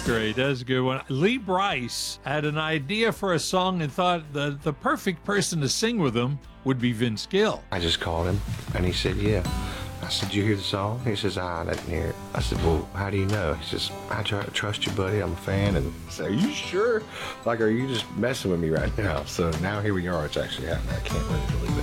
great. That's a good one. Lee Brice had an idea for a song and thought the perfect person to sing with him would be Vince Gill. I just called him, and he said, yeah. I said, did you hear the song? He says, I didn't hear it. I said, well, how do you know? He says, I try to trust you, buddy. I'm a fan. And I said, are you sure? Like, are you just messing with me right now? So now here we are. It's actually happening. I can't really believe it.